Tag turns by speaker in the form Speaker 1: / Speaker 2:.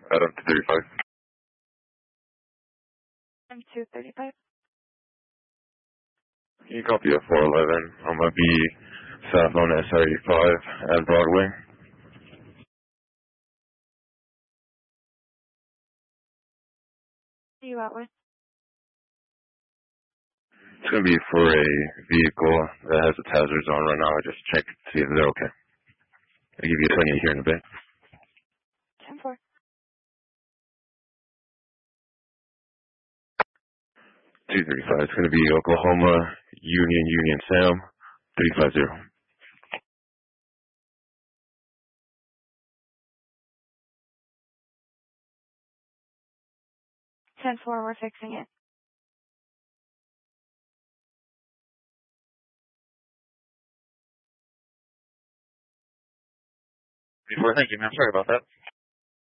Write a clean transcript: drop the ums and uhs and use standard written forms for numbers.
Speaker 1: Adam 235.
Speaker 2: I'm 235.
Speaker 1: Can you copy a 411? I'm going to be south on SR85 at Broadway.
Speaker 2: Who are you out with?
Speaker 1: It's going to be for a vehicle that has its hazards on right now. I just checked to see if they're okay. I'll give you a 28 here in a bit.
Speaker 2: 10-4.
Speaker 1: 235. It's going to be Oklahoma Union Sam 350.
Speaker 2: 10-4, we're fixing it.
Speaker 3: Before, thank you, ma'am. Sorry about that.